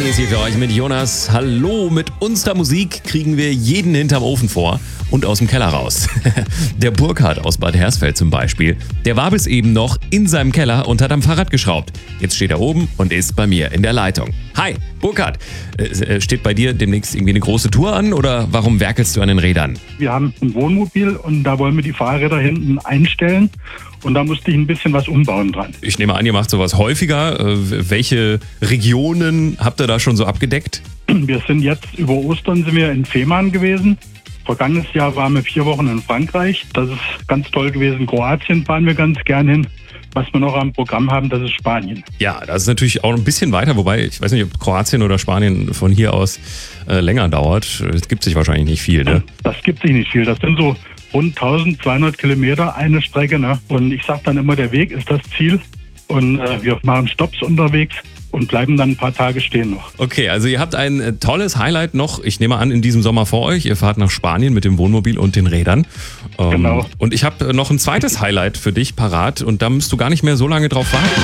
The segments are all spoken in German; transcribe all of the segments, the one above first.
ist hier für euch mit Jonas. Hallo, mit unserer Musik kriegen wir jeden hinterm Ofen vor und aus dem Keller raus. Der Burkhard aus Bad Hersfeld zum Beispiel, der war bis eben noch in seinem Keller und hat am Fahrrad geschraubt. Jetzt steht er oben und ist bei mir in der Leitung. Hi, Burkhard. Steht bei dir demnächst irgendwie eine große Tour an oder warum werkelst du an den Rädern? Wir haben ein Wohnmobil und da wollen wir die Fahrräder hinten einstellen. Und da musste ich ein bisschen was umbauen dran. Ich nehme an, ihr macht sowas häufiger. Welche Regionen habt ihr da schon so abgedeckt? Wir sind jetzt über Ostern sind wir in Fehmarn gewesen. Vergangenes Jahr waren wir 4 Wochen in Frankreich. Das ist ganz toll gewesen. Kroatien fahren wir ganz gern hin. Was wir noch am Programm haben, das ist Spanien. Ja, das ist natürlich auch ein bisschen weiter, wobei ich weiß nicht, ob Kroatien oder Spanien von hier aus länger dauert. Es gibt sich wahrscheinlich nicht viel, ne? Das gibt sich nicht viel. Das sind so rund 1200 Kilometer eine Strecke, ne? Und ich sage dann immer, der Weg ist das Ziel. Und wir machen Stopps unterwegs und bleiben dann ein paar Tage stehen noch. Okay, also ihr habt ein tolles Highlight noch, ich nehme an, in diesem Sommer vor euch. Ihr fahrt nach Spanien mit dem Wohnmobil und den Rädern. Genau. Und ich habe noch ein zweites Highlight für dich parat und da musst du gar nicht mehr so lange drauf warten.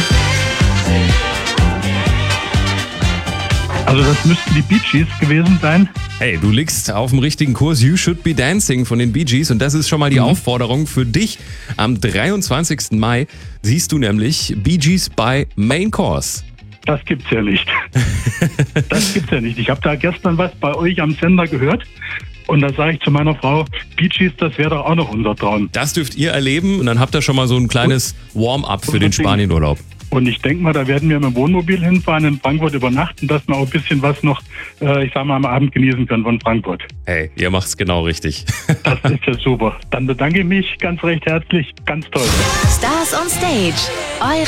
Also das müssten die Bee Gees gewesen sein. Hey, du liegst auf dem richtigen Kurs. You Should Be Dancing von den Bee Gees. Und das ist schon mal die Aufforderung für dich. Am 23. Mai siehst du nämlich Bee Gees bei Main Course. Das gibt's ja nicht. Das gibt's ja nicht. Ich habe da gestern was bei euch am Sender gehört. Und da sage ich zu meiner Frau, Bee Gees, das wäre doch auch noch unser Traum. Das dürft ihr erleben. Und dann habt ihr schon mal so ein kleines Warm-up für den Spanienurlaub. Und ich denke mal, da werden wir mit dem Wohnmobil hinfahren, in Frankfurt übernachten, dass wir auch ein bisschen was noch, ich sag mal, am Abend genießen können von Frankfurt. Hey, ihr macht's genau richtig. Das ist ja super. Dann bedanke ich mich ganz recht herzlich. Ganz toll. Stars on Stage.